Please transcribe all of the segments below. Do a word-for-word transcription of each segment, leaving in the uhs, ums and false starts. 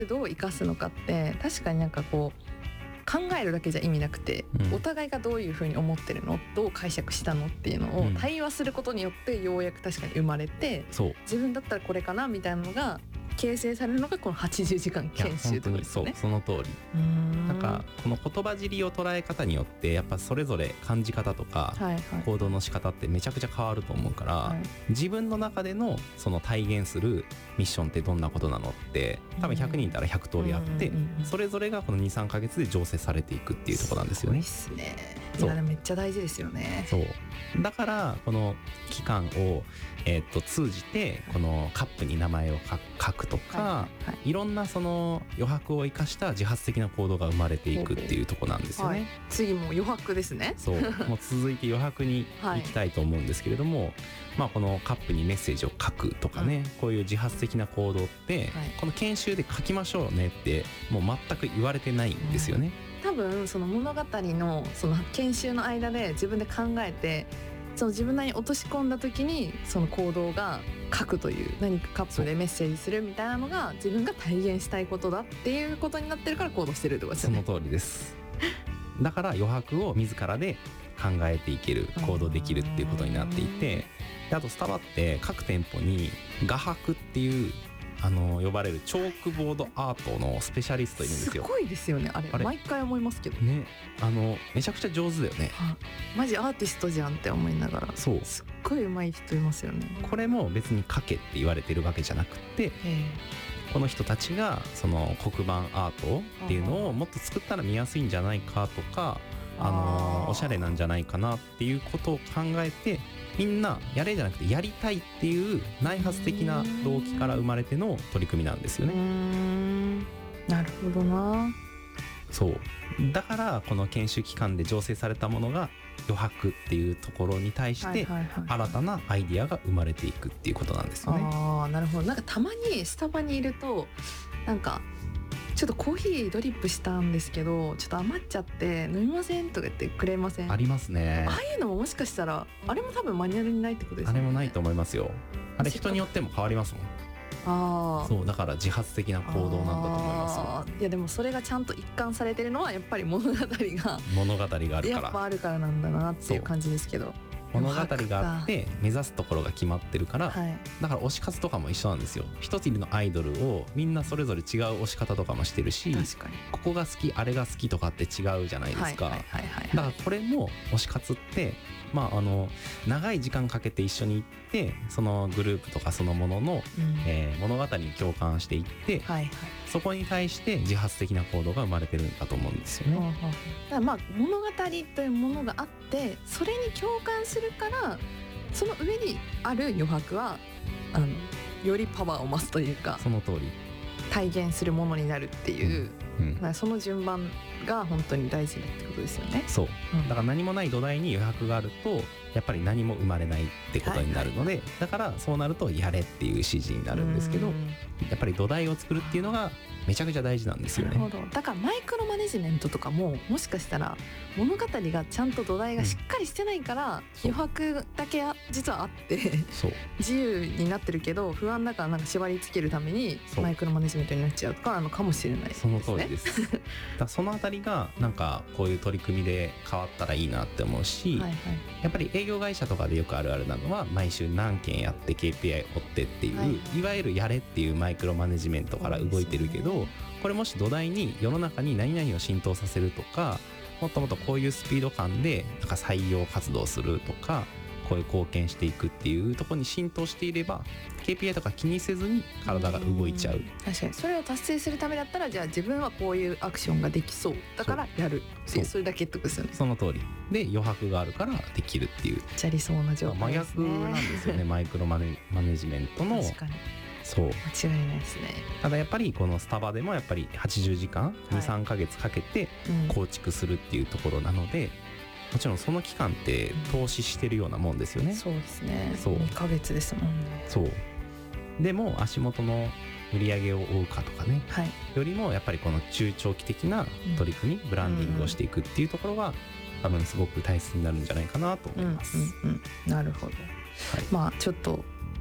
どう生かすのかって確かになんかこう考えるだけじゃ意味なくて、うん、お互いがどういうふうに思ってるの、どう解釈したのっていうのを対話することによってようやく確かに生まれて、うん、自分だったらこれかなみたいなのが形成されるのがこのはちじゅうじかん研修とかですね。 そう、その通り。なんかこの言葉尻を捉え方によってやっぱそれぞれ感じ方とか行動の仕方ってめちゃくちゃ変わると思うから、はい、自分の中でのその体現するミッションってどんなことなのって多分ひゃくにんいたらひゃく通りあって、それぞれがこの にさんかげつで醸成されていくっていうところなんですよね。 すごいっすね。いやでもめっちゃ大事ですよね。 そうだからこの期間をえー、と通じてこのカップに名前を書くとか、はいはい、いろんなその余白を生かした自発的な行動が生まれていくっていうところなんですよね、はい、 次も余白ですね。 そうもう続いて余白に行きたいと思うんですけれども、はい、まあ、このカップにメッセージを書くとかね、うん、こういう自発的な行動って、はい、この研修で書きましょうねってもう全く言われてないんですよね、 うん、多分その物語のその研修の間で自分で考えてその自分なりに落とし込んだ時にその行動が書くという何かカップでメッセージするみたいなのが自分が体現したいことだっていうことになってるから行動してるってことですよね。 その通りです。だから余白を自らで考えていける行動できるっていうことになっていて、であとスタバって各店舗に画伯っていうあの呼ばれるチョークボードアートのスペシャリストいるんですよ。 すごいですよね。あれ、あれ毎回思いますけどね。あのめちゃくちゃ上手だよね、はあ、マジアーティストじゃんって思いながら。そうすっごい上手い人いますよね。 これも別に書けって言われてるわけじゃなくて、この人たちがその黒板アートっていうのをもっと作ったら見やすいんじゃないかとか、あのおしゃれなんじゃないかなっていうことを考えて、みんなやれじゃなくてやりたいっていう内発的な動機から生まれての取り組みなんですよね。 うーん、なるほどな。 そうだからこの研修期間で醸成されたものが余白っていうところに対して新たなアイディアが生まれていくっていうことなんですよね。 ああ、なるほど。なんかたまにスタバにいるとなんかちょっとコーヒードリップしたんですけどちょっと余っちゃって飲みませんとか言ってくれません？ ありますね。 ああいうのももしかしたらあれも多分マニュアルにないってことですよね。 あれもないと思いますよ。あれ人によっても変わりますもん。 あそうだから自発的な行動なんだと思いますよ。 いやでもそれがちゃんと一貫されてるのはやっぱり物語が物語があるからやっぱあるからなんだなっていう感じですけど、 物語があって目指すところが決まってるから、はい、だから推し活とかも一緒なんですよ。一つのアイドルをみんなそれぞれ違う推し方とかもしてるし、 確かにここが好きあれが好きとかって違うじゃないですか。だからこれも推し活ってまあ、あの長い時間かけて一緒に行ってそのグループとかそのものの、うんえー、物語に共感していって、はいはい、そこに対して自発的な行動が生まれてるんだと思うんですよね。 だからまあ物語というものがあってそれに共感するからその上にある余白はあのよりパワーを増すというかその通り体現するものになるっていう、うんうん、その順番が本当に大事だってことですよね。 そう、うん、だから何もない土台に余白があるとやっぱり何も生まれないってことになるので、はいはい、だからそうなるとやれっていう指示になるんですけど、やっぱり土台を作るっていうのがめちゃくちゃ大事なんですよね。 なるほど。だからマイクロマネジメントとかももしかしたら物語がちゃんと土台がしっかりしてないから、うん、余白だけ実はあってそう自由になってるけど不安だからなんか縛り付けるためにマイクロマネジメントになっちゃうとかなのかもしれないですね。 その通りですだそのあたりがなんかこういう取り組みで変わったらいいなって思うし、はいはい、やっぱり営業会社とかでよくあるあるなのは毎週何件やって ケーピーアイ 追ってっていう、はいはい、いわゆるやれっていうマイクロマネジメントから動いてるけど、これもし土台に世の中に何々を浸透させるとかもっともっとこういうスピード感でなんか採用活動するとかこういう貢献していくっていうところに浸透していれば ケーピーアイ とか気にせずに体が動いちゃう。 確かにそれを達成するためだったらじゃあ自分はこういうアクションができそうだからやるっていう そ, それだけってことですよね。 その通りで余白があるからできるっていうめっちゃ理想な状態ですね。 真逆なんですよねマイクロマ ネ, マネジメントの。確かにそう間違いないですね。 ただやっぱりこのスタバでもやっぱりはちじゅうじかん、はい、にさんかげつかけて構築するっていうところなので、うん、もちろんその期間って投資してるようなもんですよね。 そうですね。そうにかげつですもんね。 そうでも足元の売り上げを追うかとかね、はい、よりもやっぱりこの中長期的な取り組み、うん、ブランディングをしていくっていうところが多分すごく大切になるんじゃないかなと思います、 うんうんうん、なるほど、はい、まあちょっと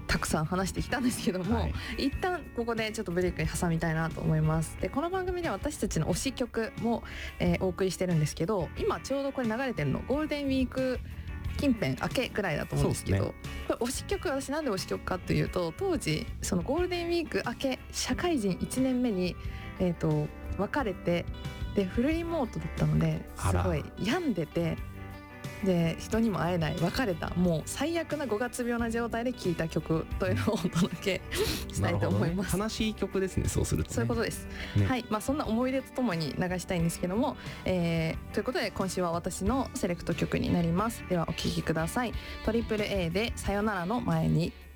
たくさん話してきたんですけども、はい、一旦ここでちょっとブレイクに挟みたいなと思います。でこの番組では私たちの推し曲も、えー、お送りしてるんですけど、今ちょうどこれ流れてるのゴールデンウィーク近辺明けぐらいだと思うんですけど、ね、これ推し曲、私なんで推し曲かというと、当時そのゴールデンウィーク明け社会人いちねんめに、えーと別れて、でフルリモートだったのですごい病んでて、で人にも会えない、別れた、もう最悪なごがつ病な状態で聴いた曲というのをお届けしたいと思います。 ね、悲しい曲ですね、そうすると、ね、 そういうことです、ね。はい、まあ、そんな思い出とともに流したいんですけども、えー、ということで今週は私のセレクト曲になります。ではお聴きください。トリプル A でさよならの前に。